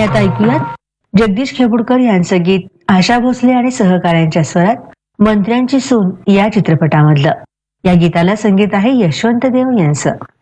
आता ऐकूयात जगदीश खेपुडकर यांचं गीत आशा भोसले आणि सहकाऱ्यांच्या स्वरात मंत्र्यांची सून या चित्रपटामधलं. या गीताला संगीत आहे यशवंत देव यांचं.